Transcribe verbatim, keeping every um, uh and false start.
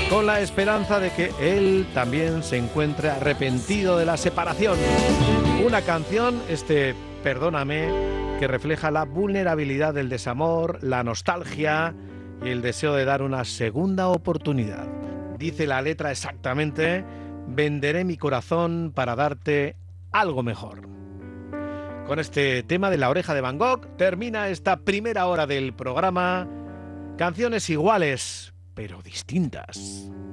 con la esperanza de que él también se encuentre arrepentido de la separación. Una canción, este Perdóname, que refleja la vulnerabilidad del desamor, la nostalgia y el deseo de dar una segunda oportunidad. Dice la letra exactamente: venderé mi corazón para darte algo mejor. Con este tema de La Oreja de Van Gogh termina esta primera hora del programa. Canciones iguales, pero distintas.